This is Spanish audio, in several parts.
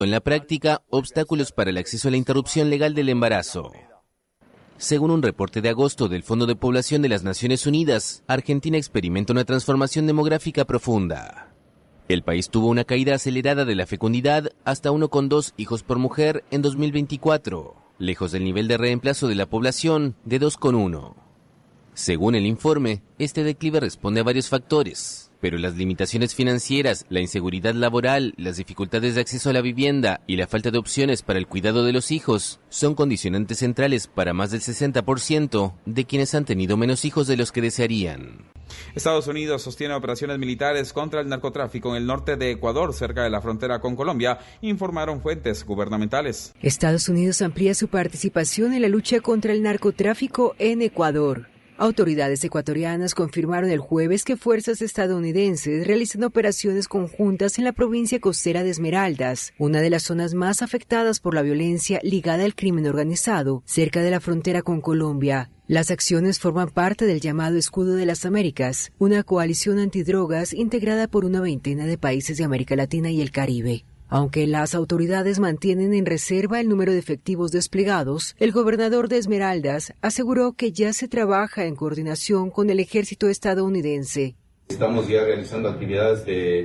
En la práctica, obstáculos para el acceso a la interrupción legal del embarazo. Según un reporte de agosto del Fondo de Población de las Naciones Unidas, Argentina experimenta una transformación demográfica profunda. El país tuvo una caída acelerada de la fecundidad hasta 1,2 hijos por mujer en 2024, lejos del nivel de reemplazo de la población de 2,1. Según el informe, este declive responde a varios factores, pero las limitaciones financieras, la inseguridad laboral, las dificultades de acceso a la vivienda y la falta de opciones para el cuidado de los hijos son condicionantes centrales para más del 60% de quienes han tenido menos hijos de los que desearían. Estados Unidos sostiene operaciones militares contra el narcotráfico en el norte de Ecuador, cerca de la frontera con Colombia, informaron fuentes gubernamentales. Estados Unidos amplía su participación en la lucha contra el narcotráfico en Ecuador. Autoridades ecuatorianas confirmaron el jueves que fuerzas estadounidenses realizan operaciones conjuntas en la provincia costera de Esmeraldas, una de las zonas más afectadas por la violencia ligada al crimen organizado, cerca de la frontera con Colombia. Las acciones forman parte del llamado Escudo de las Américas, una coalición antidrogas integrada por una veintena de países de América Latina y el Caribe. Aunque las autoridades mantienen en reserva el número de efectivos desplegados, el gobernador de Esmeraldas aseguró que ya se trabaja en coordinación con el ejército estadounidense. Estamos ya realizando actividades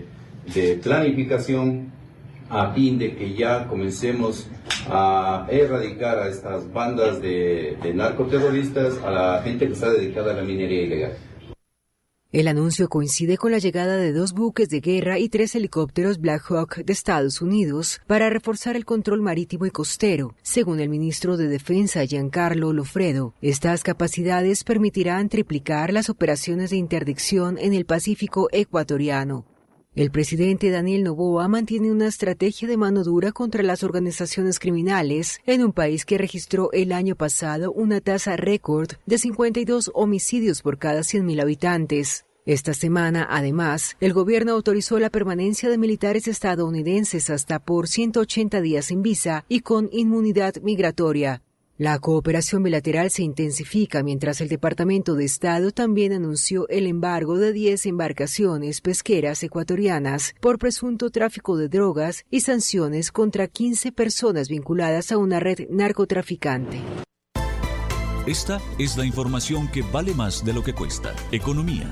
de planificación a fin de que ya comencemos a erradicar a estas bandas de narcoterroristas, a la gente que está dedicada a la minería ilegal. El anuncio coincide con la llegada de 2 buques de guerra y 3 helicópteros Black Hawk de Estados Unidos para reforzar el control marítimo y costero. Según el ministro de Defensa Giancarlo Lofredo, estas capacidades permitirán triplicar las operaciones de interdicción en el Pacífico ecuatoriano. El presidente Daniel Noboa mantiene una estrategia de mano dura contra las organizaciones criminales en un país que registró el año pasado una tasa récord de 52 homicidios por cada 100.000 habitantes. Esta semana, además, el gobierno autorizó la permanencia de militares estadounidenses hasta por 180 días sin visa y con inmunidad migratoria. La cooperación bilateral se intensifica mientras el Departamento de Estado también anunció el embargo de 10 embarcaciones pesqueras ecuatorianas por presunto tráfico de drogas y sanciones contra 15 personas vinculadas a una red narcotraficante. Esta es la información que vale más de lo que cuesta. Economía.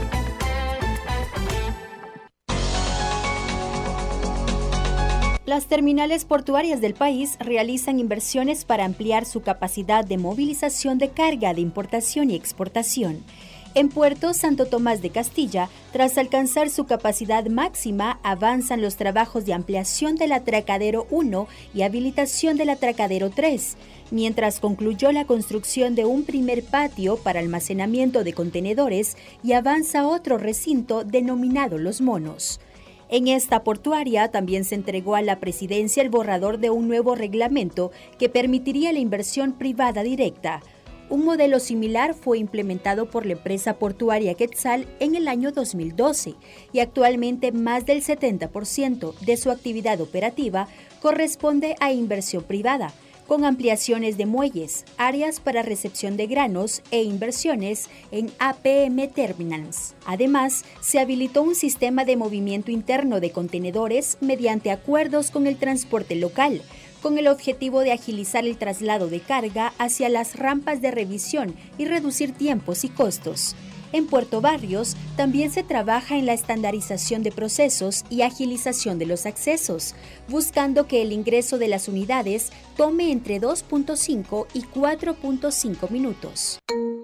Las terminales portuarias del país realizan inversiones para ampliar su capacidad de movilización de carga de importación y exportación. En Puerto Santo Tomás de Castilla, tras alcanzar su capacidad máxima, avanzan los trabajos de ampliación del atracadero 1 y habilitación del atracadero 3, mientras concluyó la construcción de un primer patio para almacenamiento de contenedores y avanza otro recinto denominado Los Monos. En esta portuaria también se entregó a la presidencia el borrador de un nuevo reglamento que permitiría la inversión privada directa. Un modelo similar fue implementado por la empresa portuaria Quetzal en el año 2012 y actualmente más del 70% de su actividad operativa corresponde a inversión privada, con ampliaciones de muelles, áreas para recepción de granos e inversiones en APM Terminals. Además, se habilitó un sistema de movimiento interno de contenedores mediante acuerdos con el transporte local, con el objetivo de agilizar el traslado de carga hacia las rampas de revisión y reducir tiempos y costos. En Puerto Barrios también se trabaja en la estandarización de procesos y agilización de los accesos, buscando que el ingreso de las unidades tome entre 2.5 y 4.5 minutos.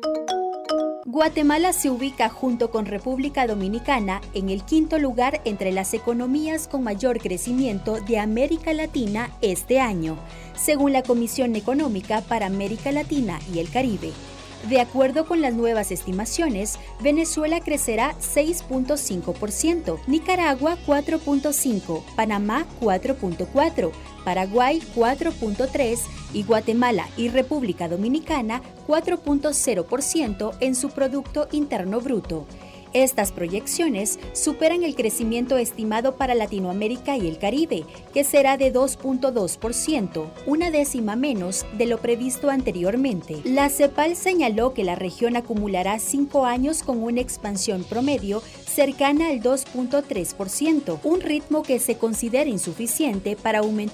Guatemala se ubica junto con República Dominicana en el 5º lugar entre las economías con mayor crecimiento de América Latina este año, según la Comisión Económica para América Latina y el Caribe. De acuerdo con las nuevas estimaciones, Venezuela crecerá 6.5%, Nicaragua 4.5%, Panamá 4.4%, Paraguay 4.3% y Guatemala y República Dominicana 4.0% en su Producto Interno Bruto. Estas proyecciones superan el crecimiento estimado para Latinoamérica y el Caribe, que será de 2.2%, una décima menos de lo previsto anteriormente. La CEPAL señaló que la región acumulará 5 años con una expansión promedio cercana al 2.3%, un ritmo que se considera insuficiente para aumentar